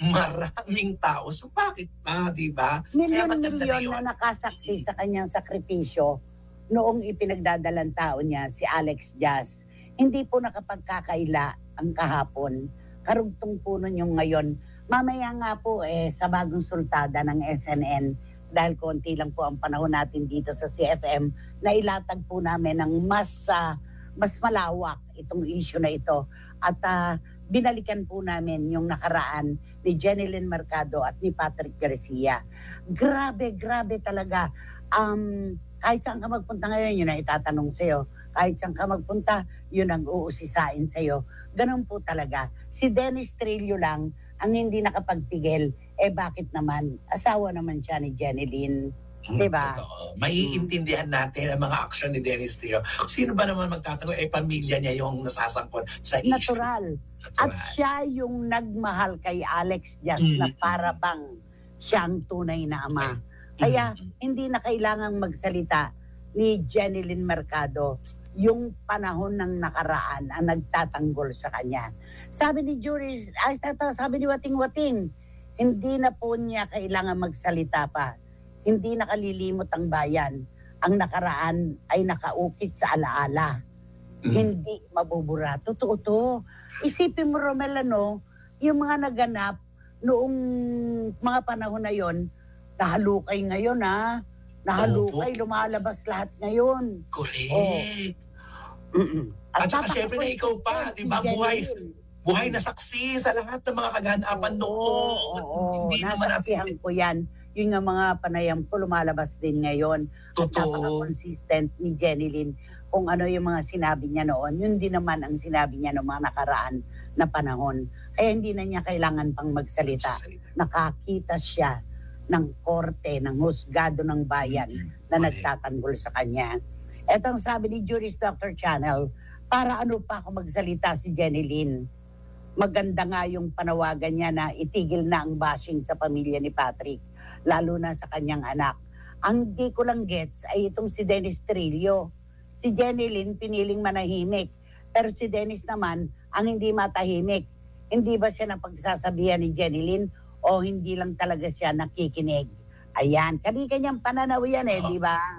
maraming tao. So bakit pa, di ba? Kaya maganda na Milyon-milyon yun. na nakasaksi sa kanyang sakripisyo noong ipinagdadalang tao niya si Alex Diaz. Hindi po nakapagkakaila ang kahapon. Karugtong po nun yung ngayon. Mamaya nga po sa bagong sultada ng SNN, dahil konti lang po ang panahon natin dito sa CFM, na ilatag po namin ng mas malawak itong issue na ito. At binalikan po namin yung nakaraan ni Jenilyn Mercado at ni Patrick Garcia. Grabe talaga. Kahit saan ka magpunta ngayon, yun ang itatanong sa'yo. Kahit saan ka magpunta, yun ang uusisain sa'yo. Ganun po talaga. Si Dennis Trillo lang ang hindi nakapagpigil. Bakit naman? Asawa naman siya ni Jenilyn. Diba? Totoo. Maiintindihan natin ang mga aksyon ni Dennis Trillo. Sino ba naman magtatanong? Pamilya niya yung nasasangkot sa issue. Natural. At siya yung nagmahal kay Alex Diaz na para bang siyang tunay na ama. Kaya hindi na kailangang magsalita ni Jenilyn Mercado yung panahon ng nakaraan ang nagtatanggol sa kanya. Sabi ni sabi ni Wating-Wating, hindi na po niya kailangan magsalita pa. Hindi nakalilimot ang bayan. Ang nakaraan ay nakaukit sa alaala. Hindi mabubura. Totoo to. Isipin mo, Romel, yung mga naganap noong mga panahon na yon, nahalukay ngayon, ha? Nahalukay, lumalabas lahat ngayon. Correct. At saka syempre na ikaw pa, di ba? Buhay na saksi sa lahat ng mga kaganapan noon. Hindi naman natin. Ko yan. Yun nga mga panayam ko, lumalabas din ngayon. Totoo. Napaka-consistent ni Jenilyn kung ano yung mga sinabi niya noon. Yun din naman ang sinabi niya noong mga nakaraan na panahon. Kaya hindi na niya kailangan pang magsalita. Nakakita siya ng korte, ng husgado ng bayan na nagtatanggol sa kanya. Etong sabi ni Juris Dr. Channel, para ano pa ako magsalita si Jenilyn? Maganda nga yung panawagan niya na itigil na ang bashing sa pamilya ni Patrick, lalo na sa kanyang anak. Ang di ko lang gets ay itong si Dennis Trillo. Si Jenilyn piniling manahimik, pero si Dennis naman ang hindi matahimik. Hindi ba siya napagsasabihan ni Jenilyn o hindi lang talaga siya nakikinig? Ayan, kanyang pananaw yan di ba?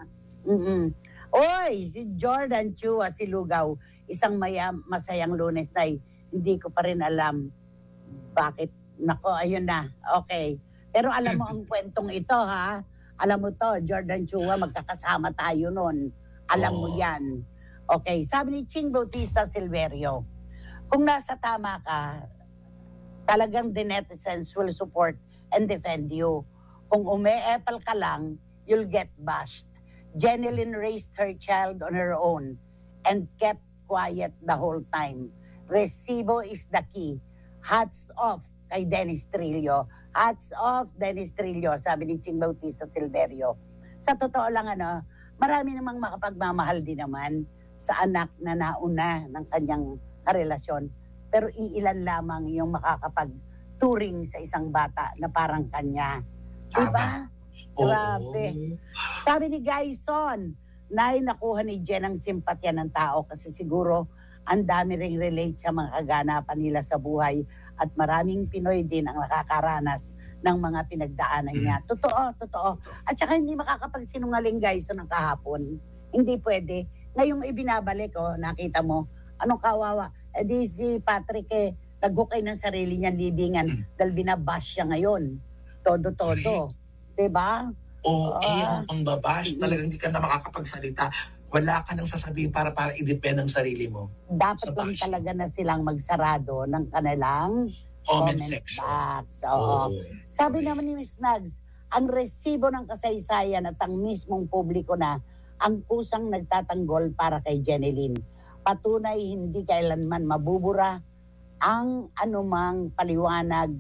Oy, si Jordan Chua, si Lugaw, isang masayang Lunes na hindi ko pa rin alam bakit. Nako, ayun na. Okay. Pero alam mo ang kwentong ito, ha? Alam mo to, Jordan Chua, magkakasama tayo nun. Alam mo yan. Okay. Sabi ni Ching Bautista Silverio, kung nasa tama ka, talagang the netizens will support and defend you. Kung ume-epal ka lang, you'll get bashed. Jenilyn raised her child on her own and kept quiet the whole time. Resibo is the key. Hats off kay Dennis Trillo. Hats off, Dennis Trillo, sabi ni Ching Bautista Silverio. Sa totoo lang, marami namang makapagmamahal din naman sa anak na nauna ng kanyang karelasyon. Pero iilan lamang yung makakapag-turing sa isang bata na parang kanya. Diba? Grabe. Sabi ni Gaison, nakuha ni Jen ang simpatya ng tao kasi siguro ang dami ring relate sa mga kaganapan nila sa buhay at maraming Pinoy din ang nakakaranas ng mga pinagdaanan niya. Totoo. At saka hindi makakapagsinungaling guys ng kahapon. Hindi pwede. Ngayong ibinabalik, nakita mo, anong kawawa. Di si Patrick naghukay ng sarili niya libingan dahil binabash siya ngayon. Todo. Diba? Ang pangbabash, talagang hindi ka na makakapagsalita. Wala ka nang sasabihin para i-depend ang sarili mo. Dapat lang talaga na silang magsarado ng kanilang comment section. Box. Sabi naman ni Ms. Nags, ang resibo ng kasaysayan at ang mismong publiko na ang kusang nagtatanggol para kay Jenilyn. Patunay hindi kailanman mabubura ang anumang paliwanag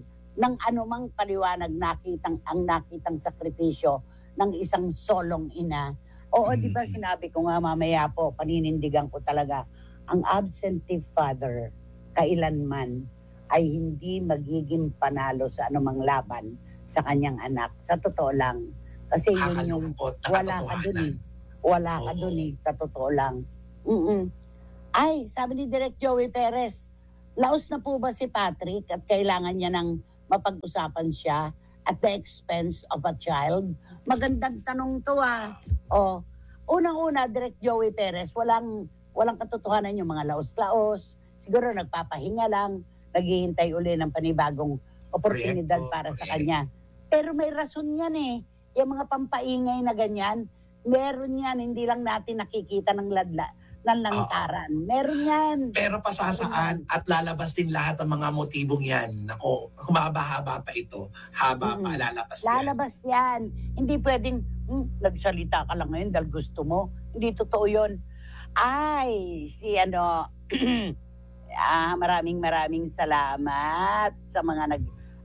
nakitang sakripisyo ng isang solong ina. Oo, di ba sinabi ko nga mamaya po, paninindigan ko talaga, ang absentee father kailanman ay hindi magiging panalo sa anumang laban sa kanyang anak. Sa totoo lang. Kasi yun yung wala ka dun sa totoo lang. Ay, sabi ni Direk Joey Perez, laos na po ba si Patrick at kailangan niya ng mapag-usapan siya at the expense of a child? Magandang tanong to O, unang-una, Direk Joey Perez, walang katotohanan yung mga laos-laos. Siguro nagpapahinga lang, naghihintay uli ng panibagong oportunidad para sa kanya. Pero may rason yan Yung mga pampaingay na ganyan, meron yan, hindi lang natin nakikita ng lantaran. Meron yan. Pero pasasaan at lalabas din lahat ng mga motibong yan. Nako, humaba-haba pa ito. Haba pa, lalabas yan. Lalabas yan. Hindi pwedeng, nagsalita ka lang ngayon dahil gusto mo. Hindi totoo yun. Ay, maraming salamat sa mga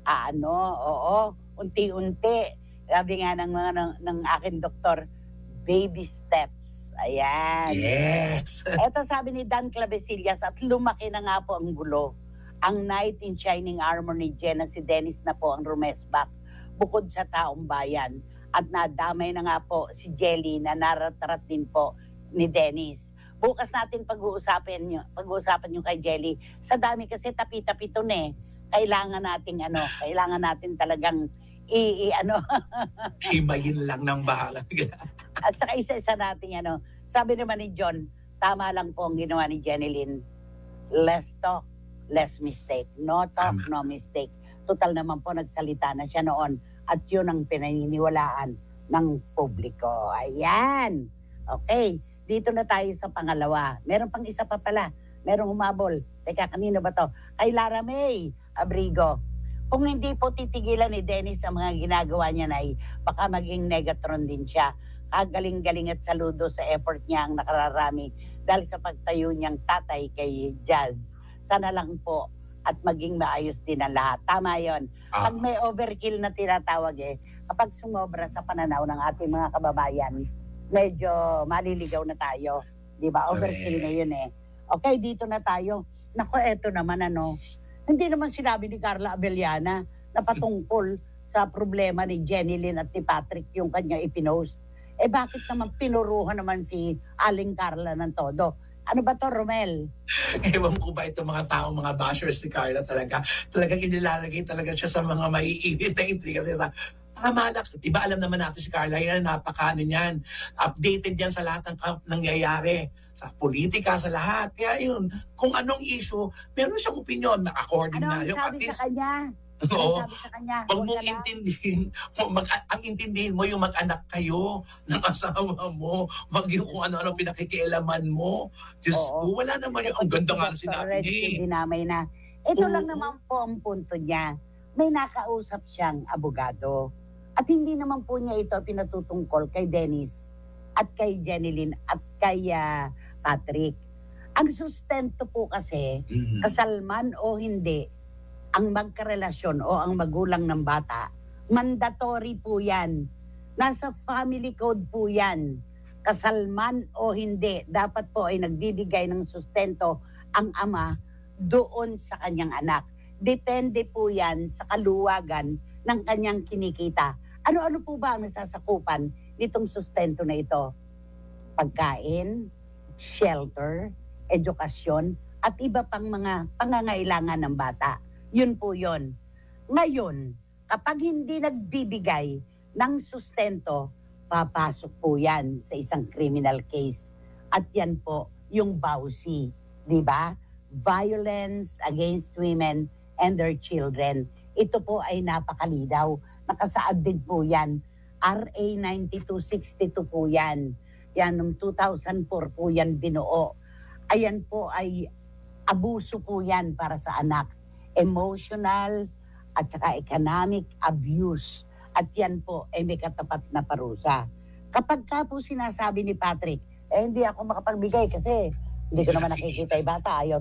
unti-unti. Sabi nga ng aking doktor, baby steps. Ayan. Yes. Ito sabi ni Dan Clavesillas, at lumaki na nga po ang gulo. Ang knight in shining armor ni Jenna, si Dennis na po ang rumesbak bukod sa taong bayan. At nadamay na nga po si Jelly na nararat din po ni Dennis. Bukas natin pag-uusapan yung kay Jelly. Sa dami kasi tapi-tapi to kailangan natin talagang himayin lang ng bahala. At saka isa-isa natin sabi naman ni John, tama lang po ang ginawa ni Jenilyn. Less talk, less mistake. No talk, no mistake. Total naman po nagsalita na siya noon at yun ang pinaniniwalaan ng publiko. Ayan. Okay, dito na tayo sa pangalawa. Meron pang isa pa pala. Merong humabol. Teka, kanino ba to? Kay Lara May Abrigo. Kung hindi po titigilan ni Dennis sa mga ginagawa niya baka maging negatron din siya. Kagaling-galing at saludo sa effort niya ang nakararami dahil sa pagtayo niyang tatay kay Jazz. Sana lang po at maging maayos din ang lahat. Tama yon. Pag may overkill na tinatawag kapag sumobra sa pananaw ng ating mga kababayan, medyo maliligaw na tayo. Di ba? Overkill na yun Okay, dito na tayo. Nako, eto naman hindi naman sinabi ni Carla Abellana na patungkol sa problema ni Jenilyn at ni Patrick yung kanya ipinost. Bakit naman pinuruhan naman si Aling Carla ng todo? Ano ba to, Romel? Ewan ko ba itong mga taong mga bashers ni Carla talagang inilalagay talaga siya sa mga maiinit na intriga. Tama lang. Diba alam naman natin si Carla yan, yan. Updated yan sa lahat ng nangyayari. Sa politika, sa lahat. Kaya yun, kung anong issue, meron siyang opinion na according na yun. Ano sabi sa kanya? Oo. Huwag mong intindihin. Ang intindihin mo yung mag-anak kayo ng asawa mo. Huwag yung kung ano-ano pinakikialaman mo. Diyos ko, wala naman yung ang ganda nga na sinabi niya. Dinamay na. Ito lang naman po ang punto niya. May nakausap siyang abogado. At hindi naman po niya ito pinatutungkol kay Dennis at kay Jenilyn at kay Patrick. Ang sustento po kasi, kasalman o hindi, ang magkarelasyon o ang magulang ng bata, mandatory po yan. Nasa family code po yan. Kasalman o hindi, dapat po ay nagbibigay ng sustento ang ama doon sa kanyang anak. Depende po yan sa kaluwagan ng kanyang kinikita. Ano-ano po ba ang nasasakupan nitong sustento na ito? Pagkain, shelter, edukasyon, at iba pang mga pangangailangan ng bata. Yun po yun. Ngayon, kapag hindi nagbibigay ng sustento, papasok po yan sa isang criminal case. At yan po yung BAUSI, di ba? Violence Against Women and Their Children. Ito po ay napakalinaw. Nakasaad din po yan. RA 9262 po yan. Yan, noong 2004 po yan binuo. Ayan po ay abuso po yan para sa anak. Emotional at saka economic abuse. At yan po ay may katapat na parusa. Kapag ka po sinasabi ni Patrick, hindi ako makapagbigay kasi hindi ko naman nakikita yung bata, ayaw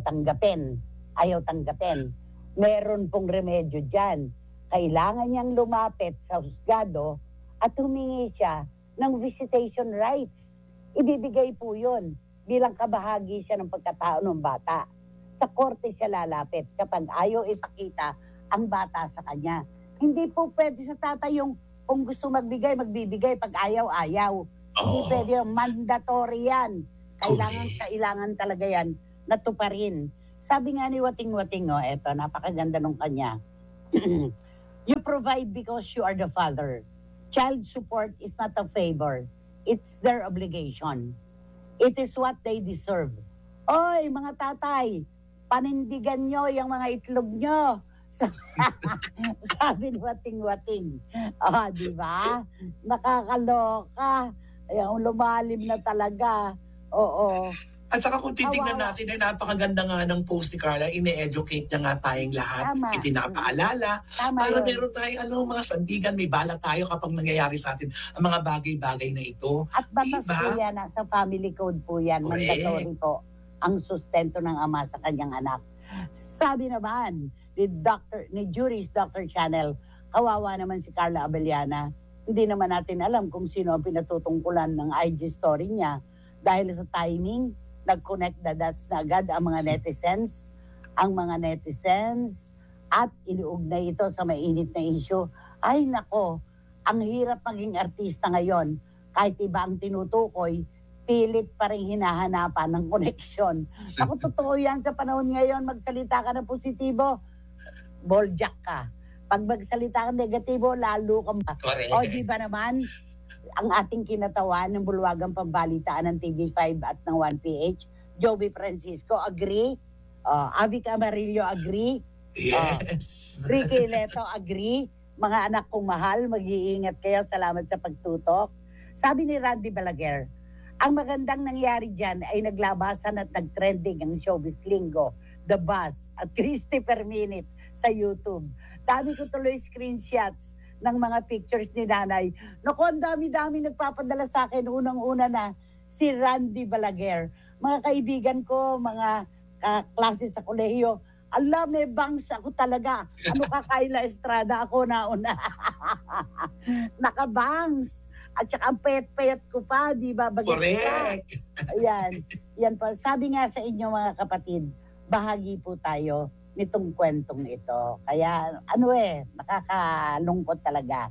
tanggapin. Meron pong remedyo dyan. Kailangan niyang lumapit sa husgado at humingi siya ng visitation rights. Ibibigay po yun bilang kabahagi siya ng pagkatao ng bata. Sa korte siya lalapit kapag ayaw ipakita ang bata sa kanya. Hindi po pwede sa tatay yung kung gusto magbibigay, pag ayaw. Hindi pwede yung mandatory yan. Kailangan talaga yan natuparin. Sabi nga ni Wating-Wating, eto, napakaganda nung kanya. You provide because you are the father. Child support is not a favor. It's their obligation. It is what they deserve. Oy, mga tatay, panindigan nyo yung mga itlog nyo. Sabi ni Wating-Wating. Di ba? Nakakaloka. Ayun, lumalim na talaga. Oo. At saka kung titignan natin, ay napakaganda nga ng post ni Carla, ine-educate niya nga tayong lahat, Tama. ipinapaalala, Tama para yun. meron tayong mga sandigan, may bala tayo kapag nangyayari sa atin ang mga bagay-bagay na ito. At batas Diba? po yan, nasa family code po yan, Correct. mandatory po ang sustento ng ama sa kanyang anak. Sabi naman ni Jury's Dr. Channel, kawawa naman si Carla Abellana. Hindi naman natin alam kung sino ang pinatutungkulan ng IG story niya. Dahil sa timing, nag-connect the dots na agad ang mga netizens. At iniugnay ito sa mainit na issue. Ay nako, ang hirap maging artista ngayon. Kahit iba ang tinutukoy, pilit pa rin hinahanapan ng koneksyon. Ako totoo yan sa panahon ngayon, magsalita ka na positibo, boljak ka. Pag magsalita ka negatibo, lalo ka ba? Correct. O di ba naman, ang ating kinatawan ng bulwagang pambalitaan ng TV5 at ng 1PH, Joey Francisco, agree? Avi Camarillo, agree? Yes. Ricky Leto, agree? Mga anak kong mahal, mag-iingat kayo. Salamat sa pagtutok. Sabi ni Randy Balaguer, ang magandang nangyari dyan ay naglabasan at nagtrending ang Showbiz Linggo, The Buzz at Christy per Minute sa YouTube. Dami ko tuloy screenshots ng mga pictures ni nanay. Naku, ang dami-dami nagpapadala sa akin. Unang-una na si Randy Balaguer. Mga kaibigan ko, mga kaklase sa kolehiyo, alam, may bangs ako talaga. Ano ka, Kayla Estrada? Ako nauna. Nakabangs. At saka ang payat-payat ko pa, di ba? Correct. Ayan. Yan po. Sabi nga sa inyo mga kapatid, bahagi po tayo nitong kwentong ito. Kaya nakakalungkot talaga.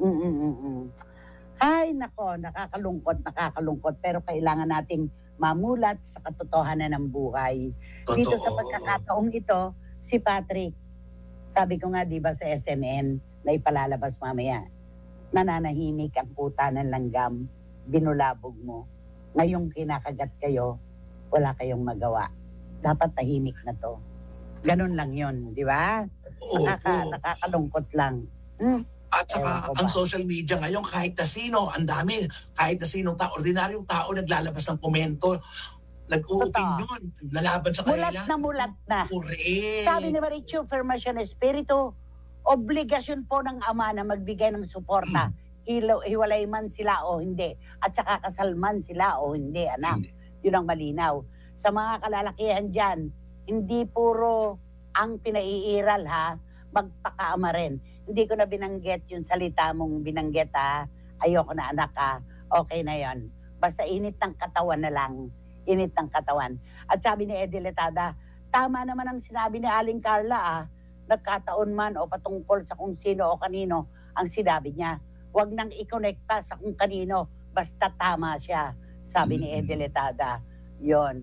Ay, nako, nakakalungkot. Pero kailangan nating mamulat sa katotohanan ng buhay. Totoo. Dito sa pagkakataong ito, si Patrick, sabi ko nga, di ba sa SMN, na ipalalabas mamaya, nananahimik ang kuta ng langgam, binulabog mo. Ngayong kinakagat kayo, wala kayong magawa. Dapat tahimik na to. Ganun lang yun, di ba? Nakakalungkot lang. At saka ang social media ngayon, kahit na sino, ang dami, kahit na sinong tao, ordinaryong tao naglalabas ng komento, nag-uopinyon, nalaban sa kanila. Mulat na. Correct. Sabi ni Marichu, Formación Espiritu, obligasyon po ng ama na magbigay ng suporta. Hiwalay man sila o hindi. At saka kasal man sila o hindi, anak. Yun ang malinaw. Sa mga kalalakihan dyan, hindi puro ang pinaiiral ha, magpakaama rin. Hindi ko na binanggit yung salita mong binanggit ha. Ayoko na anak ha. Okay na yon. Basta init ng katawan na lang. Init ng katawan. At sabi ni Eddie Letada, tama naman ang sinabi ni Aling Carla ah. Nagkataon man o patungkol sa kung sino o kanino ang sinabi niya. Huwag nang i-connecta sa kung kanino. Basta tama siya. Sabi ni Eddie Letada. Yun.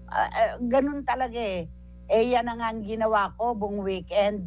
Ganun talaga eh. Yan ang ang ginawa ko buong weekend.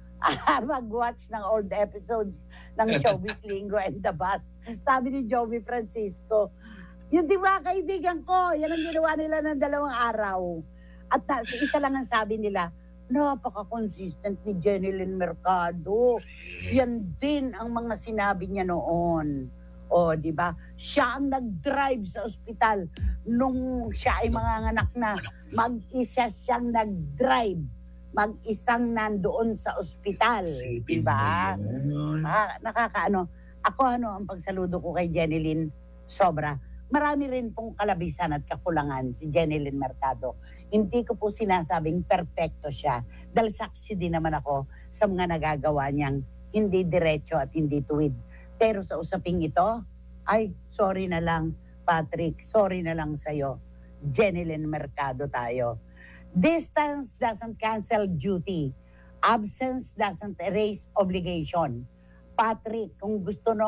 Mag-watch ng old episodes ng Showbiz Linggo and The Buzz. Sabi ni Joey Francisco, yung di ba kaibigan ko, yan ang ginawa nila ng 2 araw. At isa lang ang sabi nila, napaka-consistent ni Jenilyn Mercado. Yan din ang mga sinabi niya noon. O, di ba? Siya ang nag-drive sa ospital nung siya ay manganganak na. Mag-isa siyang nag-drive. Mag-isang nandoon sa ospital. Di ba? Nakakaano. Ako ang pagsaludo ko kay Jenilyn, sobra. Marami rin pong kalabisan at kakulangan si Jenilyn Mercado. Hindi ko po sinasabing perfecto siya. Dahil saksi din naman ako sa mga nagagawa niyang hindi diretso at hindi tuwid. Pero sa usaping ito, ay, sorry na lang, Patrick. Sorry na lang sa'yo. Jenilyn Mercado tayo. Distance doesn't cancel duty. Absence doesn't erase obligation. Patrick, kung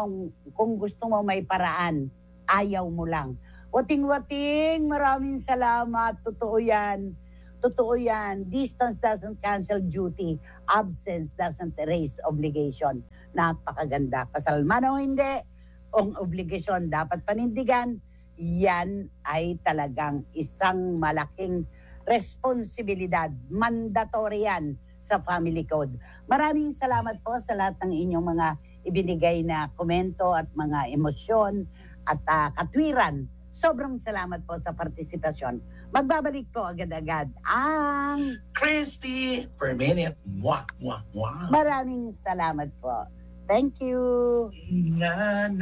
gusto mo may paraan, ayaw mo lang. Wating-wating, maraming salamat. Totoo yan. Totoo yan. Distance doesn't cancel duty. Absence doesn't erase obligation. Napakaganda. Kasal man o hindi, ang obligasyon dapat panindigan, yan ay talagang isang malaking responsibilidad. Mandatory yan sa family code. Maraming salamat po sa lahat ng inyong mga ibinigay na komento at mga emosyon at katwiran. Sobrang salamat po sa partisipasyon. Magbabalik po agad-agad ang Christy per minute. Mwah, mwah, mwah. Maraming salamat po. Thank you. Na,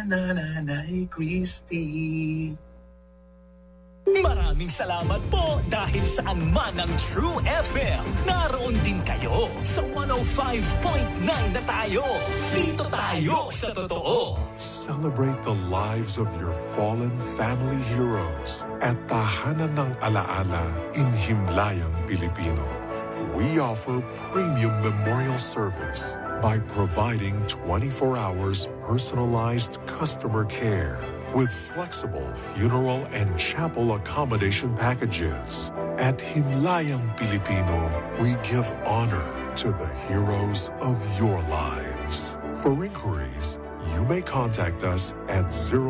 Christy. Maraming salamat po dahil saan man ang True FM. Naroon din kayo sa 105.9 na tayo. Dito tayo sa totoo. Celebrate the lives of your fallen family heroes at Tahanan ng Alaala in Himlayang Pilipino. We offer premium memorial service by providing 24 hours personalized customer care with flexible funeral and chapel accommodation packages. At Himlayang Pilipino, we give honor to the heroes of your lives. For inquiries, you may contact us at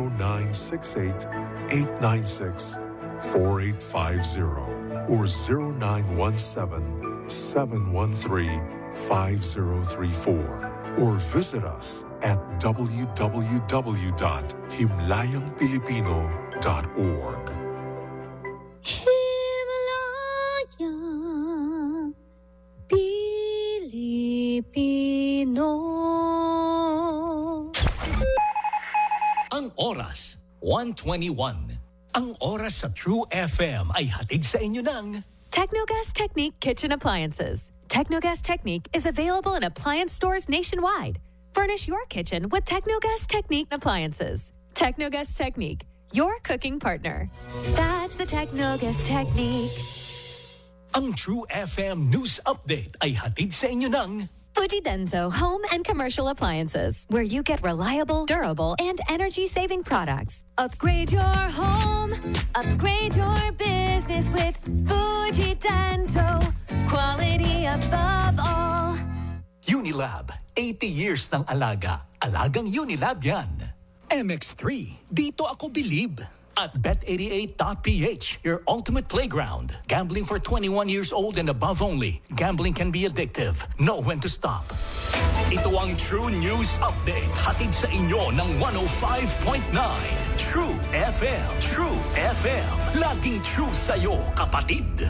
0968-896-4850 or 0917-713-5034 or visit us at www.himlayangpilipino.org. Himlayang Pilipino. Ang oras, 1:21. Ang oras sa True FM ay hatid sa inyo ng Technogas Technique Kitchen Appliances. Technogas Technique is available in appliance stores nationwide. Furnish your kitchen with Technogas Technique appliances. Technogas Technique, your cooking partner. That's the Technogas Technique. Ang True FM News Update ay hatid sa inyo ng Fuji Denso Home and Commercial Appliances, where you get reliable, durable, and energy-saving products. Upgrade your home, upgrade your business with Fuji Denso. Quality above all. Unilab, 80 years ng alaga. Alagang Unilab yan. MX3, dito ako believe. At Bet88.ph, your ultimate playground. Gambling for 21 years old and above only. Gambling can be addictive. Know when to stop. Ito ang True News Update. Hatid sa inyo ng 105.9. True FM. True FM. Laging true sa'yo, kapatid.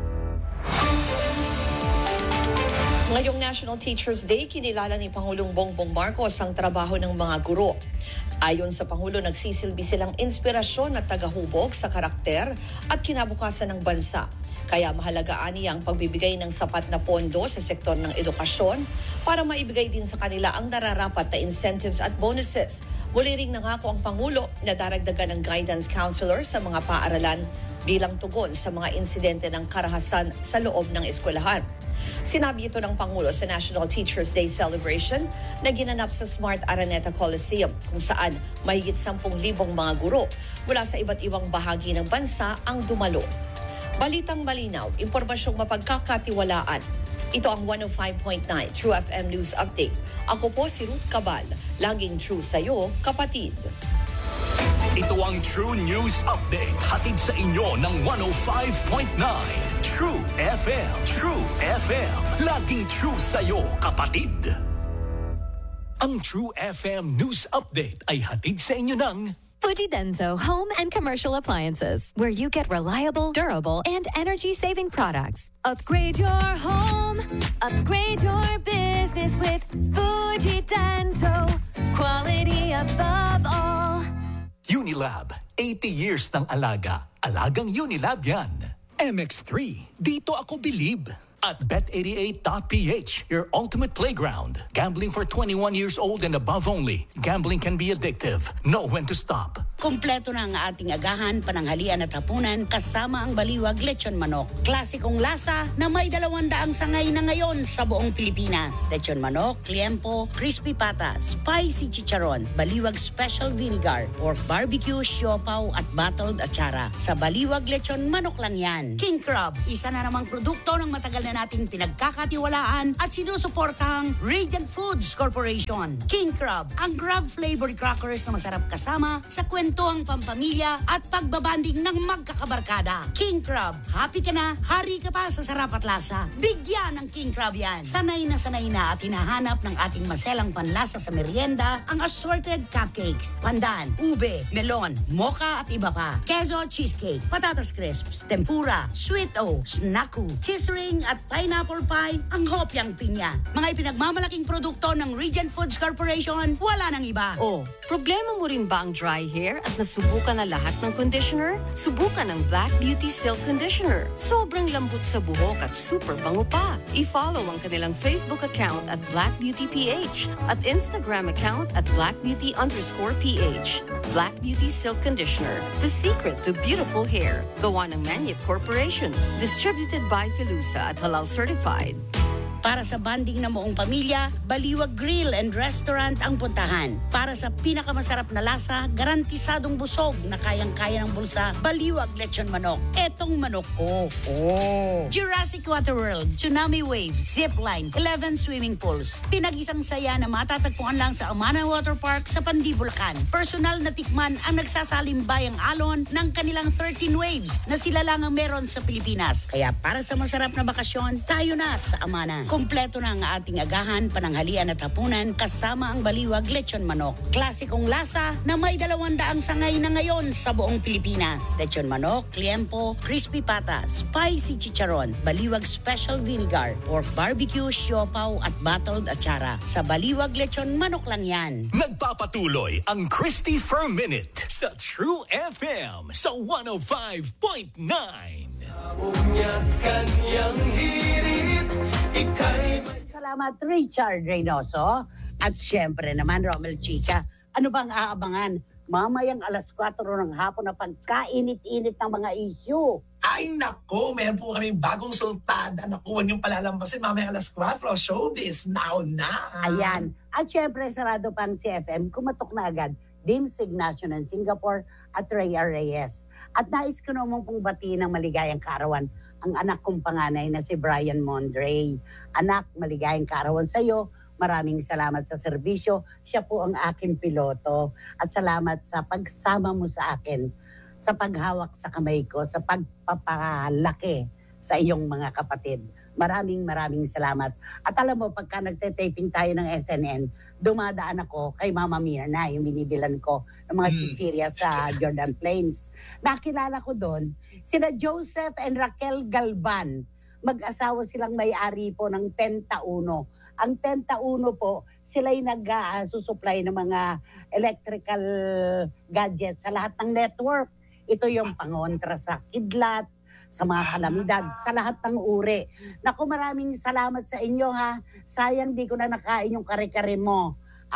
Ngayong National Teachers Day, kinilala ni Pangulong Bongbong Marcos ang trabaho ng mga guro. Ayon sa Pangulo, nagsisilbi silang inspirasyon at tagahubog sa karakter at kinabukasan ng bansa. Kaya mahalagaan niya ang pagbibigay ng sapat na pondo sa sektor ng edukasyon para maibigay din sa kanila ang nararapat na incentives at bonuses. Muli ring nangako ang Pangulo na daragdagan ng guidance counselor sa mga paaralan bilang tugon sa mga insidente ng karahasan sa loob ng eskwelahan. Sinabi ito ng Pangulo sa National Teachers Day celebration na ginanap sa Smart Araneta Coliseum kung saan mahigit 10,000 mga guro mula sa iba't ibang bahagi ng bansa ang dumalo. Balitang malinaw, impormasyong mapagkakatiwalaan. Ito ang 105.9 True FM News Update. Ako po si Ruth Cabal. Laging true sa'yo, kapatid. Ito ang True News Update. Hatid sa inyo ng 105.9 True FM. True FM. Laging true sa'yo, kapatid. Ang True FM News Update ay hatid sa inyo ng Fuji Denso Home and Commercial Appliances, where you get reliable, durable, and energy-saving products. Upgrade your home, upgrade your business with Fuji Denso. Quality above all. Unilab, 80 years ng alaga. Alagang Unilab yan. MX3, dito ako believe. At Bet88.ph, your ultimate playground. Gambling for 21 years old and above only. Gambling can be addictive. Know when to stop. Kompleto na ang ating agahan, pananghalian at hapunan kasama ang baliwag lechon manok. Klasikong lasa na may 200 sangay na ngayon sa buong Pilipinas. Lechon manok, liempo, crispy pata, spicy chicharon, baliwag special vinegar, pork barbecue, siopaw at bottled atsara. Sa baliwag lechon manok lang yan. King Crab, isa na namang produkto ng matagal na nating pinagkakatiwalaan at sinusuportahang Radiant Foods Corporation. King Crab, ang crab flavored crackers na masarap kasama sa kwentuang pampamilya at pagbabanding ng magkakabarkada. King Crab, happy ka na, hari ka pa sa sarap at lasa. Bigyan ng King Crab yan. Sanay na at hinahanap ng ating maselang panlasa sa merienda ang assorted cupcakes, pandan, ube, melon, mocha at iba pa. Queso cheesecake, patatas crisps, tempura, sweet o, snaku, cheese ring at pineapple pie, ang hopyang pinya. Mga ipinagmamalaking produkto ng Regent Foods Corporation, wala nang iba. Oh, problema mo rin ba ang dry hair at nasubukan na lahat ng conditioner? Subukan ang Black Beauty Silk Conditioner. Sobrang lambot sa buhok at super bango pa. I-follow ang kanilang Facebook account at Black Beauty PH at Instagram account at blackbeauty_PH. Black Beauty Silk Conditioner, the secret to beautiful hair. Gawa ng Manyip Corporation. Distributed by Filusa at Halal Certified. Para sa banding ng buong pamilya, Baliwag Grill and Restaurant ang puntahan. Para sa pinakamasarap na lasa, garantisadong busog na kayang-kaya ng bulsa, Baliwag Lechon Manok. Etong manok ko. Oh! Jurassic Water World, Tsunami Wave, Zipline, 11 swimming pools. Pinag-isang saya na matatagpuan lang sa Amana Water Park sa Pandi, Bulacan. Personal na tikman ang nagsasalimbay ang alon ng kanilang 13 waves na sila lang ang meron sa Pilipinas. Kaya para sa masarap na bakasyon, tayo na sa Amana. Kompleto na ang ating agahan, pananghalian at hapunan kasama ang baliwag lechon manok. Klasikong lasa na may 200 sangay na ngayon sa buong Pilipinas. Lechon manok, liempo, crispy pata, spicy chicharon, baliwag special vinegar, pork barbecue, siopaw at bottled atsara. Sa baliwag lechon manok lang yan. Nagpapatuloy ang Christopher Minute sa True FM sa 105.9. Salamat Richard Reynoso at syempre naman Romel Chica. Ano bang aabangan? Mamayang alas 4 ng hapon na pagkainit-init ng mga issue. Ay nako, meron po kaming bagong sultada na kuha niyong palalampasin mamayang alas 4. Showbiz, now na! Ayan. At syempre sarado pang CFM, kumatok na agad James Ignacio ng Singapore at Rhea Reyes. At nais ko naman pong batiin ng maligayang kaarawan ang anak kong panganay na si Brian Mondray. Anak, maligayang kaarawan sa iyo. Maraming salamat sa serbisyo. Siya po ang aking piloto. At salamat sa pagsama mo sa akin, sa paghawak sa kamay ko, sa pagpapalaki sa iyong mga kapatid. Maraming salamat. At alam mo, pagka nagte-taping tayo ng SNN, dumadaan ako kay Mama Mirna, yung binibilan ko ng mga chichirya sa Jordan Plains. Nakilala ko doon, sina Joseph and Raquel Galban. Mag-asawa silang may-ari po ng Pentauno. Ang Pentauno po, sila'y nag-susupply ng mga electrical gadgets sa lahat ng network. Ito yung pangontra sa kidlat, sa mga kalamidad, sa lahat ng uri. Naku, maraming salamat sa inyo ha. Sayang di ko na nakain yung kare-kare mo.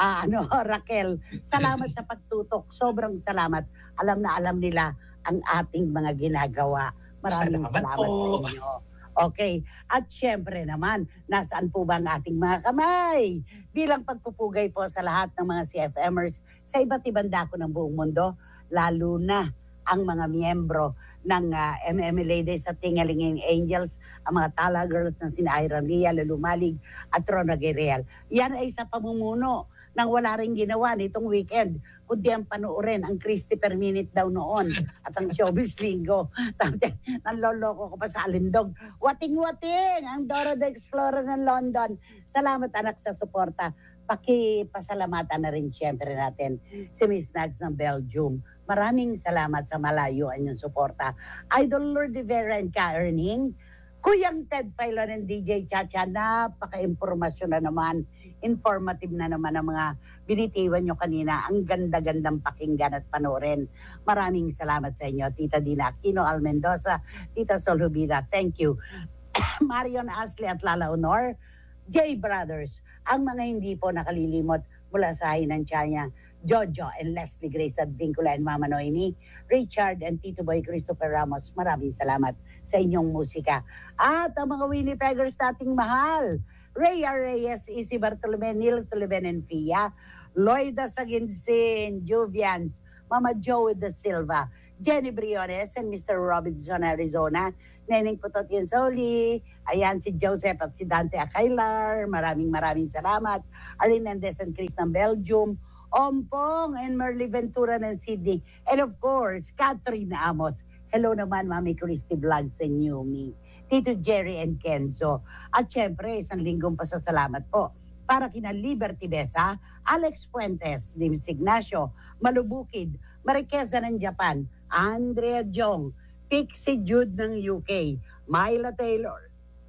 Raquel, salamat sa pagtutok. Sobrang salamat. Alam na alam nila ang ating mga ginagawa. Maraming salamat po sa inyo. Okay. At syempre naman, nasaan po ba ang ating mga kamay? Bilang pagpupugay po sa lahat ng mga CFMers sa iba't ibang dako ng buong mundo, lalo na ang mga miyembro ng MMLA Day sa Tingalinging Angels, ang mga Tala Girls na sina Ira Lia, Lulumalig at Rona Guerreal. Yan ay sa pamumuno nang wala rin ginawa nitong weekend, kundi ang panoorin ang Christy per minute daw noon at ang Showbiz Linggo. Nanloloko ko pa sa Alindog. Wating-wating ang Dora the Explorer ng London. Salamat anak sa suporta. Pakipasalamatan na rin siyempre natin si Miss Nags ng Belgium. Maraming salamat sa malayo ang inyong suporta. Idol Lord Rivera and Ka-Earning, Kuyang Ted Filon and DJ Chacha, napaka-impormasyon na naman, informative na naman ang mga binitiwan nyo kanina. Ang ganda-gandang pakinggan at panoorin. Maraming salamat sa inyo. Tita Dina Aquino, Al Mendoza, Tita Sol Hubida, thank you. Marion Ashley at Lala Honor, J Brothers, ang mga hindi po nakalilimot mula sa Hainan China, Jojo and Leslie Grace at Vincula and Mama Noemi, Richard and Tito Boy Christopher Ramos. Maraming salamat sa inyong musika. At ang mga Winnipeggers nating mahal, Rhea Reyes, Izzy Bartolome, Neil Sullivan and Fia, Loida Saginsin, Juvians, Mama Joe de Silva, Jenny Briones and Mr. Robinson Arizona, Neneng Putot Yensoli, ayan si Joseph at si Dante Acailar, maraming salamat, Arlene Andes and Chris ng Belgium, Ompong and Merly Ventura ng Sydney, and of course, Catherine Amos. Hello naman, Mami Christy Vlogs and Yumi, Tito Jerry and Kenzo. At syempre, isang linggong pasasalamat po para kina Liberty Besa, Alex Fuentes, Dimis Ignacio, Malubukid, Mariqueza ng Japan, Andrea Jong, Pixie Jude ng UK, Myla Taylor,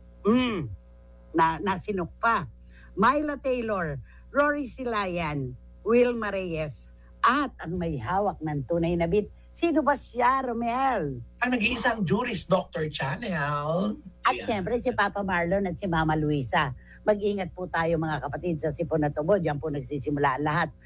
nasinok pa, Myla Taylor, Rory Silayan, Wilma Reyes, at ang may hawak ng tunay na bit. Sino ba siya, Romel? Ang nag-iisang jurist, Dr. Chanel. At siyempre si Papa Marlon at si Mama Luisa. Mag-ingat po tayo mga kapatid sa Sipon na Tubo. Diyan po nagsisimula ang lahat.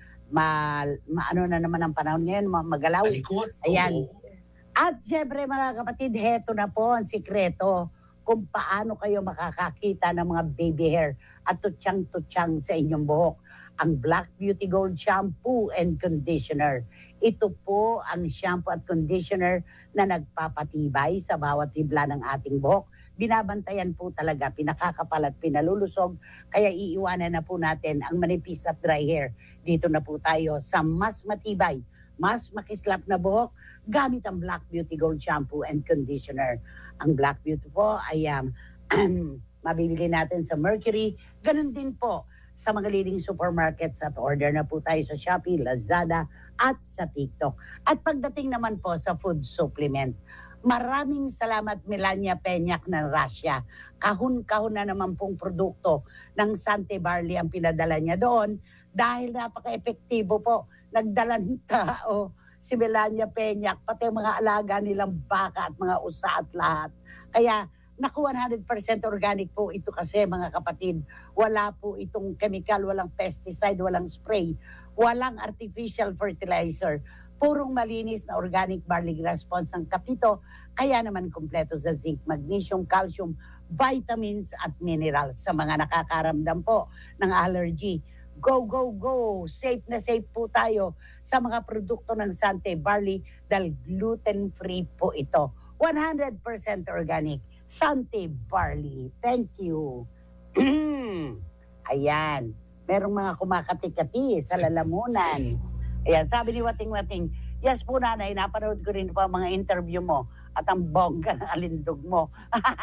Ano na naman ang panahon ngayon, magalaw. Alikot. Ayan. At siyempre mga kapatid, heto na po ang sikreto kung paano kayo makakakita ng mga baby hair at tutsang-tutsang sa inyong buhok. Ang Black Beauty Gold Shampoo and Conditioner. Ito po ang shampoo at conditioner na nagpapatibay sa bawat hibla ng ating buhok. Binabantayan po talaga, pinakakapal at pinalulusog. Kaya iiwanan na po natin ang manipis at dry hair. Dito na po tayo sa mas matibay, mas makislap na buhok gamit ang Black Beauty Gold Shampoo and Conditioner. Ang Black Beauty po ay mabibili natin sa Mercury. Ganun din po sa mga leading supermarkets at order na po tayo sa Shopee, Lazada at sa TikTok. At pagdating naman po sa food supplement, maraming salamat Melania Peñac ng Russia. Kahon-kahon na naman pong produkto ng Sante Barley ang pinadala niya doon dahil napaka-epektibo po. Nagdala ng tao si Melania Peñac, pati mga alaga nilang baka at mga usa at lahat. Kaya naku, 100% organic po ito kasi mga kapatid. Wala po itong chemical, walang pesticide, walang spray, walang artificial fertilizer. Purong malinis na organic barley grass spawns ang kapito. Kaya naman kumpleto sa zinc, magnesium, calcium, vitamins at minerals sa mga nakakaramdam po ng allergy. Go, go, go! Safe na safe po tayo sa mga produkto ng Sante Barley dahil gluten-free po ito. 100% organic. Sante Barley. Thank you. Ayan. Merong mga kumakati-kati sa lalamunan. Ayan, sabi ni Wating-Wating, yes po nanay, napanood ko rin po ang mga interview mo at ang bongga ng alindog mo.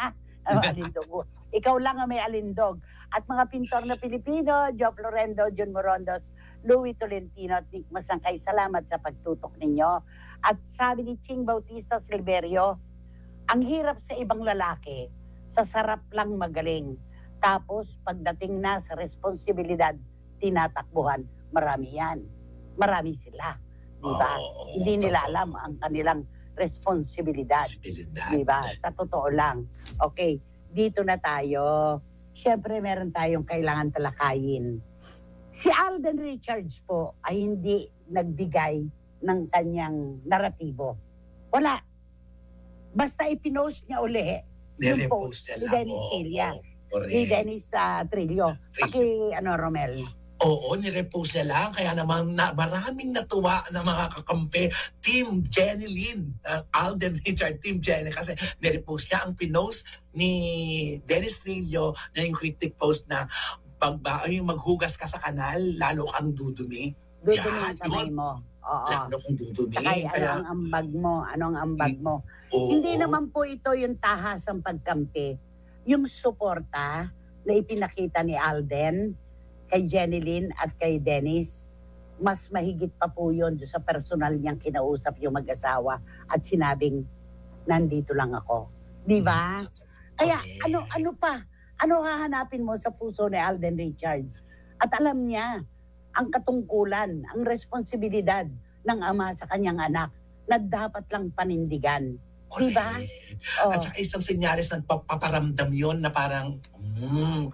Alindog mo. Ikaw lang ang may alindog. At mga pintor na Pilipino, Joe Florendo, John Morondos, Louis Tolentino at Nick Masangkay, salamat sa pagtutok ninyo. At sabi ni Ching Bautista Silverio, ang hirap sa ibang lalaki, sa sarap lang magaling. Tapos pagdating na sa responsibilidad, tinatakbuhan. Marami yan. Marami sila. Diba? Hindi nila alam ang kanilang responsibilidad. Diba? Sa totoo lang. Okay, dito na tayo. Siyempre meron tayong kailangan talakayin. Si Alden Richards po ay hindi nagbigay ng kanyang naratibo. Wala. Basta ipinost niya uli yung post ni Dennis Trillo. Ni Dennis Trillo. Romel. Oo, nirepost niya lang. Kaya naman maraming natuwa na mga kakampi. Team Jenny Lynn, Alden Richard, Team Jenny. Kasi nirepost niya ang pinost ni Dennis Trillo na yung critic post na yung maghugas ka sa kanal, lalo kang dudumi. Dudumi ang kamay mo. Oo. Lalo kang dudumi. Kaya ano ang ambag mo? Anong ambag mo? Hindi naman po ito yung tahasang pagkampi. Yung suporta na ipinakita ni Alden kay Jenny Lynn at kay Dennis, mas mahigit pa po yun sa personal niyang kinausap yung mag-asawa at sinabing, nandito lang ako. Di ba? Kaya ano pa? Ano hahanapin mo sa puso ni Alden Richards? At alam niya ang katungkulan, ang responsibilidad ng ama sa kanyang anak na dapat lang panindigan. Diba? At saka isang senyales ng paparamdam yun na parang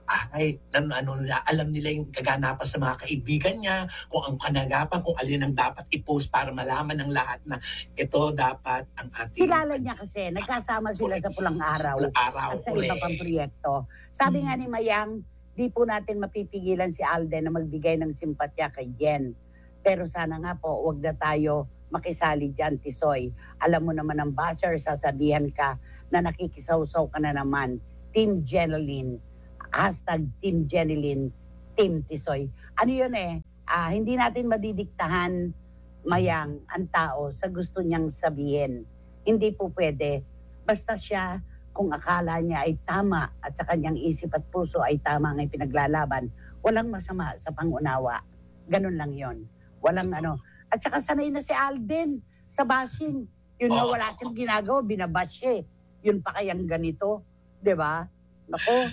alam nila yung kaganapan sa mga kaibigan niya, kung ang kanagapan, kung alin ang dapat i-post para malaman ng lahat na ito dapat ang ating... Kilala niya kasi, nagkasama sila sa Pulang Araw. Sa Pulang Araw, at sa iba pang proyekto. Sabi nga ni Mayang, di po natin mapipigilan si Alden na magbigay ng simpatya kay Jen. Pero sana nga po, wag na tayo makisali dyan, Tisoy. Alam mo naman ang basher, sasabihan ka na nakikisaw-saw ka na naman. Team Jeneline. #Team Jeneline, Team Tisoy. Ano yun hindi natin madidiktahan, Mayang, ang tao sa gusto niyang sabihin. Hindi po pwede. Basta siya, kung akala niya ay tama at sa kanyang isip at puso ay tama ang ipinaglalaban, walang masama sa pangunawa. Ganun lang yon. Walang At saka sanay na si Alden sa bashing. Yun na wala siyang ginagawa, binabash siya. Yun pa kayang ganito. Diba? Nako.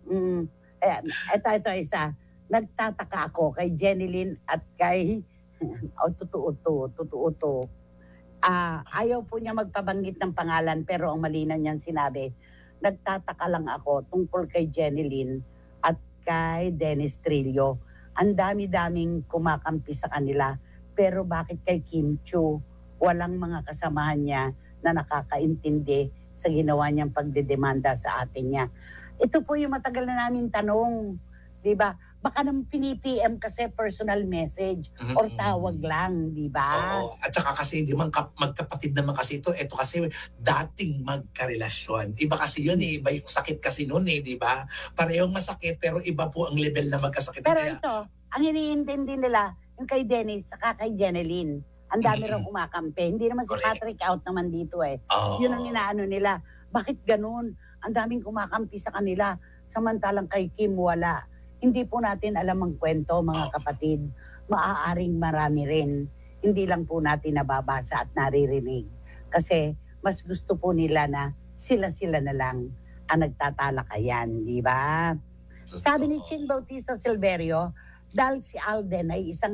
Ito isa. Nagtataka ako kay Jeneline at kay... totoo to. Ayaw po niya magpabanggit ng pangalan pero ang malinaw niyang sinabi, nagtataka lang ako tungkol kay Jeneline at kay Dennis Trillo. Ang dami-daming kumakampi sa kanila pero bakit kay Kim Chiu walang mga kasamahan niya na nakakaintindi sa ginawa niyang pagdedemanda sa atin niya? Ito po yung matagal na namin tanong, di ba? Baka nang pinipm kasi personal message or tawag lang, di ba? Oo. At saka kasi hindi man magkapatid naman kasi ito. Ito kasi dating magkarelasyon. Iba kasi yun Iba yung sakit kasi noon di ba? Parehong masakit pero iba po ang level na magkasakit. Pero ito, ang iniintindi nila, yung kay Dennis saka kay Jeneline, ang dami raw kumakampi. Hindi naman si Patrick out naman dito Yun ang inaano nila. Bakit ganun? Ang daming kumakampi sa kanila. Samantalang kay Kim wala. Hindi po natin alam ang kwento, mga kapatid. Maaaring marami rin. Hindi lang po natin nababasa at naririnig. Kasi mas gusto po nila na sila-sila na lang ang nagtatalakayan, di ba? Sabi ni Chin Bautista Silverio, dahil si Alden ay isang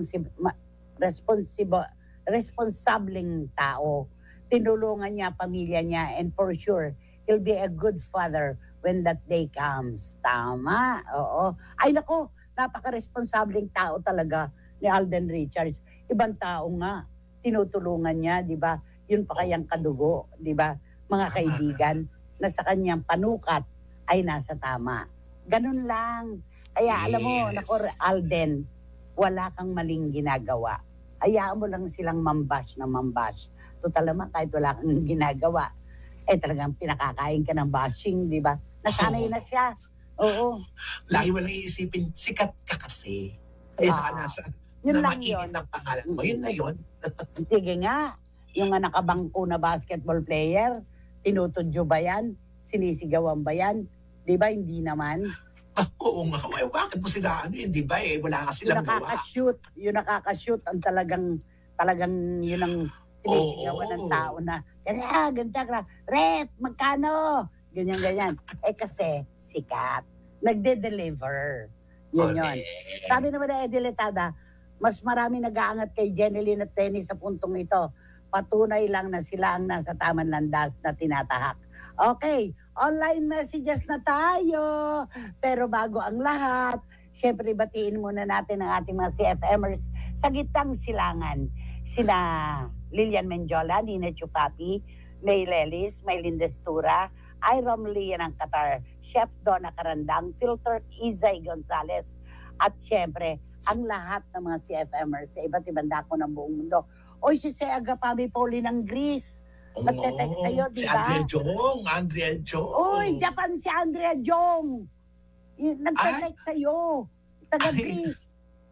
responsableng tao, tinulungan niya pamilya niya and for sure, he'll be a good father when that day comes. Tama, oo. Ay nako, napaka-responsableng tao talaga ni Alden Richards. Ibang tao nga, tinutulungan niya, di ba? Yun pa kayang kadugo, di ba? Mga kaibigan na sa kanyang panukat ay nasa tama. Ganun lang. Kaya alam mo, nako Alden, wala kang maling ginagawa. Hayaan mo lang silang mambash na mambash. Total naman, kahit wala kang ginagawa, talagang pinakakain ka ng bashing, di ba? Nasanay na siya. Oo. Lagi mo lang iisipin, sikat ka kasi. Yun lang yun. Ng pangalan mo. Yun na yun. Sige nga. Yung nakabangko na basketball player, tinutudyo ba yan? Sinisigawan ba yan? Di ba? Hindi naman. Oo nga. Bakit mo sila di ba wala ka silang gawa. Yung nakakashoot ang talagang yun ang sinisigawan ng tao na, ganda, rep, magkano? Ganyan. Kasi sikat. Nagde-deliver. Yun. Sabi naman na Ediletada, mas marami nag-aangat kay Jeneline at Dennis sa puntong ito. Patunay lang na sila ang nasa tamang landas na tinatahak. Okay, online messages na tayo. Pero bago ang lahat, syempre batiin muna natin ang ating mga CFMers sa gitang silangan. Sina Lilian Menjola, Nina Chupapi, May Lelis, May Lindestura, Iram Lia ng Qatar, Chef Donna Carandang, Filter Izay Gonzalez, at syempre, ang lahat ng mga CFMers sa iba't ibang dako ng buong mundo. Oy, si Agapami Pauli ng Greece, nagte-text sa'yo, di ba? Si Andrea Jong. Oy, Japan si Andrea Jong. Nagte-text sa'yo. Taga Greece.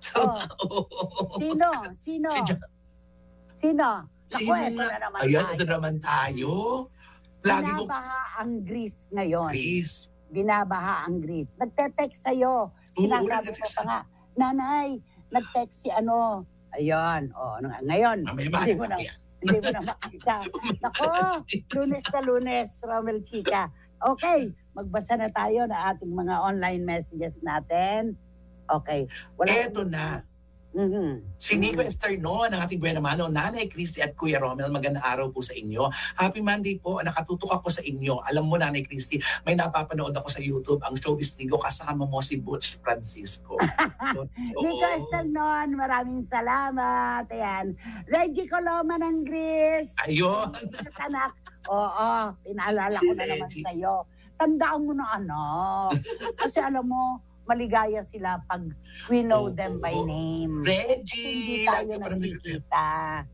Sino? Ito naman tayo. Binabaha ang Greece ngayon. Binabaha ang Greece. Nagte-text sa'yo. Sinasabi ko pa nga, nanay, nag-text si Ayun. Ngayon, hindi mo na makita. Nako, Lunes, Romel Chica. Okay, magbasa na tayo na ating mga online messages natin. Okay. Eto na. Si Nico Esterno, ng ating buena mano, Nanay Christy at Kuya Romel, magandang araw po sa inyo. Happy Monday po, nakatutok ako sa inyo. Alam mo, Nanay Christy, may napapanood ako sa YouTube, ang Showbiz Nico, kasama mo si Butch Francisco. Nico Esterno, maraming salamat. Ayan. Reggie Coloma ng Greece. Ayun. Anak. Oo, pinaalala ko na naman sa'yo. Tandaan mo na, anak. Kasi alam mo, maligaya sila pag we know them by name. Reggie! Hindi tayo nakikita.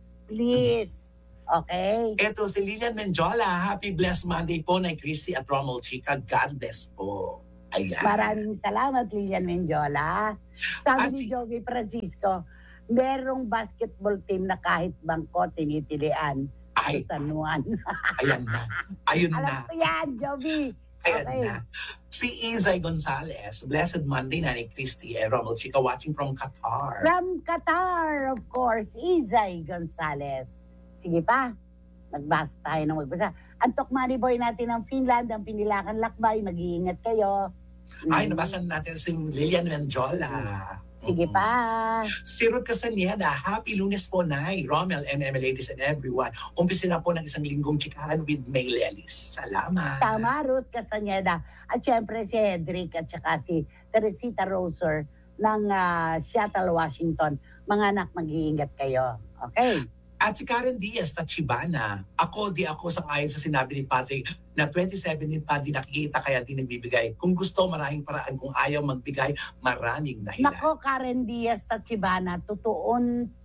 Please. Okay? Eto, si Lilian Menjola. Happy blessed Monday po na Christy at Romel Chica. God bless po. Ayan. Maraming salamat, Lilian Menjola. Sabi ni Joey Francisco, merong basketball team na kahit bangko tinitilian sa San Juan. Ayan na. Ayun Alam na. ko yan, Joey. Ayan Okay. na. Si Izay Gonzalez, Blessed Monday na ni Christy and Romel Chica watching from Qatar. From Qatar, of course, Izay Gonzalez. Sige pa, magbasa tayo ng magbasa. Antok Money Boy natin ng Finland, ang Pinilakan Lakbay, mag-iingat kayo. Ay, nabasa natin si Lilian Menjola. Sige pa. Si Ruth Castaneda, happy Lunes po, Nay, Romel, MML ladies and everyone. Umpisa na po ng isang linggong chikahan with May Lelis. Salamat. Tama, Ruth Castaneda. At syempre si Hedrick at saka si Teresita Roser ng Seattle, Washington. Mga anak, mag-iingat kayo. Okay? At si Karen Diaz, Tachibana. Ako sa ayon sa sinabi ni Patrick na 27 din pa di nakikita kaya di nagbibigay. Kung gusto, maraming paraan. Kung ayaw magbigay, maraming dahilan. Nako, Karen Diaz Tachibana, totoo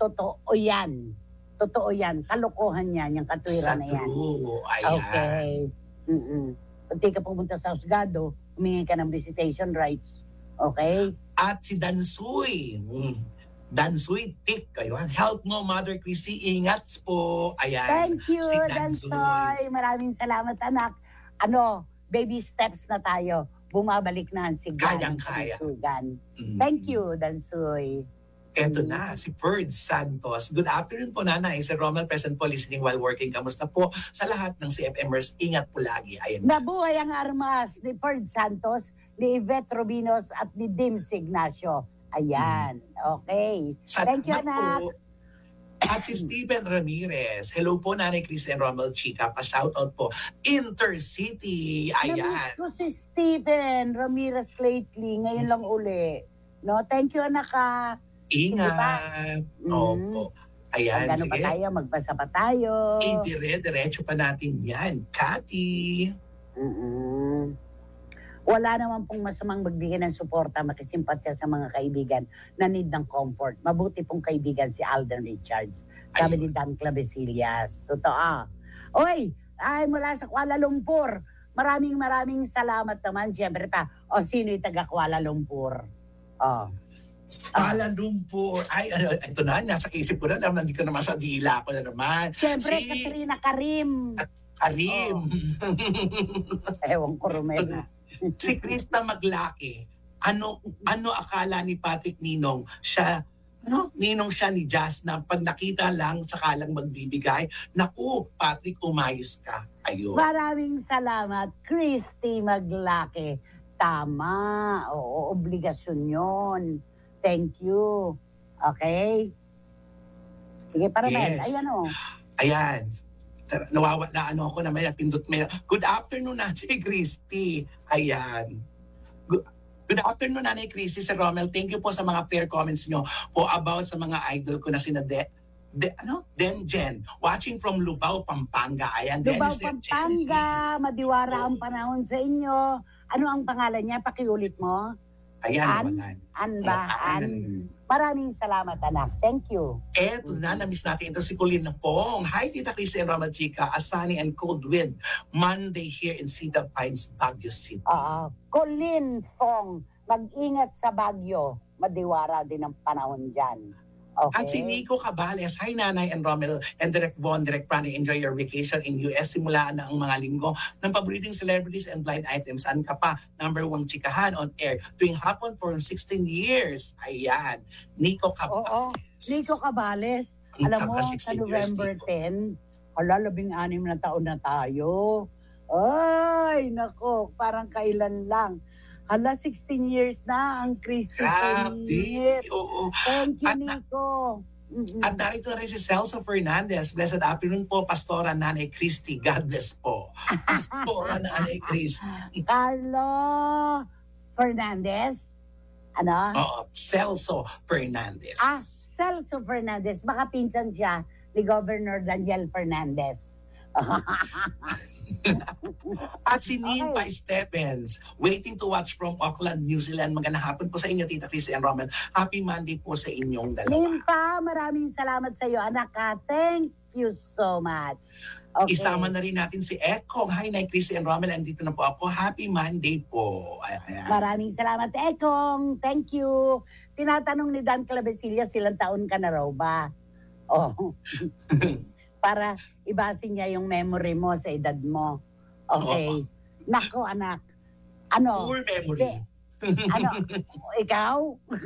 yan. Totoo yan. Kalokohan yan, yung katwiran na yan. True. Ayan. Okay. Pag di ka pumunta sa Husgado, humingi ka ng visitation rights. Okay? At si Dansuy. Dansuy, tik kayo. Help mo, Mother Christy. Ingat po. Ayan. Thank you, si Dansoy. Maraming salamat, anak. Baby steps na tayo. Bumabalik na ang sigan. Kayang-kaya. Thank you, Dansoy. Eto na, si Ferd Santos. Good afternoon po, Nanay. Si Romel, present po, listening while working. Kamusta po sa lahat ng CFMers? Ingat po lagi. Ayan. Nabuhay ang armas ni Ferd Santos, ni Yvette Robinos at ni Dims Ignacio. Ayan. Okay. Thank you, anak. Po. At si Stephen Ramirez. Hello po, Nanay Chris and Romel Chica. Pa-shoutout po. Intercity. Ayan. Namiss ko si Stephen Ramirez lately. Ngayon lang uli. No? Thank you, anak. Ingat. Opo. Ayan, Magano pa sige. tayo? Magbasa pa tayo. Diretso pa natin yan. Cathy. Wala naman pong masamang magbigay ng suporta, makisimpatya sa mga kaibigan na need ng comfort. Mabuti pong kaibigan si Alden Richards. Sabi ni Dan Clavesillas. Totoo. Oy, mula sa Kuala Lumpur. Maraming salamat naman. Siyempre pa, sino yung taga Kuala Lumpur? Kuala Lumpur. Ito na, nasa isip ko na naman, hindi ko naman sa dila ko na naman. Siyempre, Katrina Karim. Karim. Ewan ko, Romel. Si Krista Maglaki. Ano akala ni Patrick Ninong? Ninong siya ni Jazz na pag nakita lang, sakalang magbibigay. Naku, Patrick, umayos ka. Ayun. Maraming salamat, Christy Maglaki. Tama. Oo, obligasyon yun. Thank you. Okay? Sige, para Yes. Ayan o. Ayan. Nawawala ako na may pindot may. Good afternoon, Nanay Christy. Ayan. Good afternoon, Nanay Christy, Sir Romel. Thank you po sa mga fair comments nyo po about sa mga idol ko na sina Denjen. Watching from Lubao, Pampanga. Ayan, Lubao, Dennis Pampanga. Madiwara ang panahon sa inyo. Ano ang pangalan niya? Pakiulit mo. Ayan, An. Maraming salamat, anak. Thank you. Eto na, na-miss natin ito si Colin Pong. Hi, Tita Christy and Romel Chica. A sunny and cold wind. Monday here in Cedar Pines, Baguio City. Colin Fong, mag-ingat sa Baguio. Madiwara din ang panahon dyan. Okay. At si Nico Cabales, hi Nanay and Romel and Direk Von, Direk Prani, enjoy your vacation in US. Simulaan na ang mga linggo ng paboritong celebrities and blind items. Saan ka pa? Number 1 chikahan on air. Tuwing hapon for 16 years. Ayan. Nico Cabales. Oo. Nico Cabales. Alam mo, sa November 10, 16 na taon na tayo. Ay, nako, parang kailan lang. Hala, 16 years na ang Christy Grabe. Ferminit. Oo. Thank you, At- Nico. At narito na rin si Celso Fernandez. Blessed afternoon po, Pastora Nanay Christy. God bless po. Pastora Nanay Christy. Carlo Fernandez. Ano? Oo, Celso Fernandez. Celso Fernandez. Baka pinsan siya ni Governor Daniel Fernandez. At si Nimpa Stephens, waiting to watch from Auckland, New Zealand. Magandang hapon po sa inyo, Tita Christy and Romel. Happy Monday po sa inyong dalawa. Nimpa, maraming salamat sa iyo, anak ka. Thank you so much. Okay. Isama na rin natin si Ekong. Hi, Nay Christy and Romel. Andito na po ako. Happy Monday po. Ayan. Maraming salamat, Ekong. Thank you. Tinatanong ni Dan Clavecilla, silang taon ka na raw ba? Oh. Para ibasin niya yung memory mo sa edad mo. Okay. Nako, anak. Ano? Poor memory. Ano? Ikaw?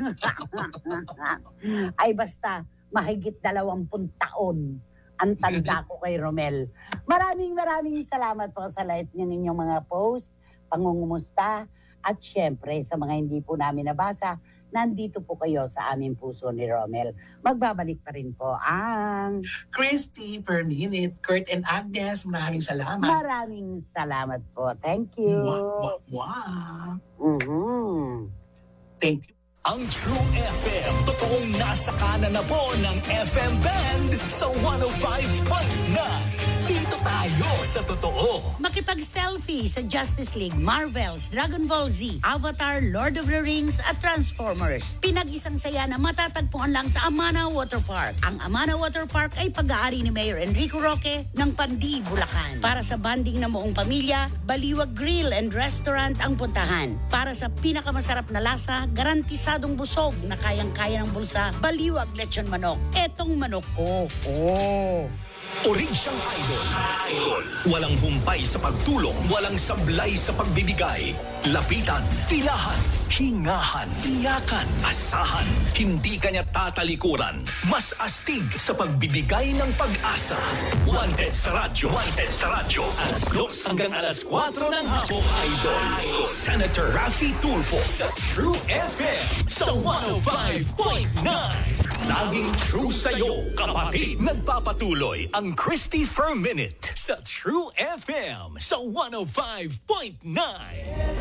Ay basta, mahigit 20 taon ang tanda ko kay Romel. Maraming salamat po sa lahat ninyong mga post, pangungumusta, at syempre sa mga hindi po namin nabasa, nandito po kayo sa aming puso ni Romel. Magbabalik pa rin po ang Christy per minute. Kurt and Agnes, maraming salamat. maraming salamat po. Thank you. Mwah, mwah, mwah. Mhm. Thank you. Ang True FM, totoong nasa kanan na po ng FM band sa 105.9. Dito tayo sa totoo. Makipag-selfie sa Justice League, Marvels, Dragon Ball Z, Avatar, Lord of the Rings at Transformers. Pinag-isang saya na matatagpuan lang sa Amana Water Park. Ang Amana Water Park ay pag-aari ni Mayor Enrico Roque ng Pandi, Bulacan. Para sa banding ng buong pamilya, Baliwag Grill and Restaurant ang puntahan. Para sa pinakamasarap na lasa, garantisadong busog na kayang-kaya ng bulsa, Baliwag Lechon Manok. Etong manok ko. Oh! Orig siyang idol. Walang humpay sa pagtulong, walang sablay sa pagbibigay. Lapitan, pilahan, hingahan, iyakan, asahan. Hindi kanya tatalikuran. Mas astig sa pagbibigay ng pag-asa. Wanted sa radyo. Alas 2 hanggang alas 4 ng hapong idol. Senator Raffy Tulfo sa True FM sa 105.9. Laging true sa'yo, kapatid. Nagpapatuloy ang Christy Per Minute sa True FM sa 105.9.